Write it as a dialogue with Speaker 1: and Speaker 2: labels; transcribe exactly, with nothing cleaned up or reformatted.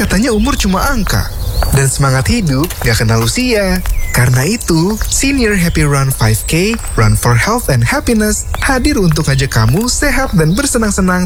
Speaker 1: Katanya umur cuma angka. Dan semangat hidup gak kenal usia. Karena itu, Senior Happy Run lima K, Run for Health and Happiness, hadir untuk ngajak kamu sehat dan bersenang-senang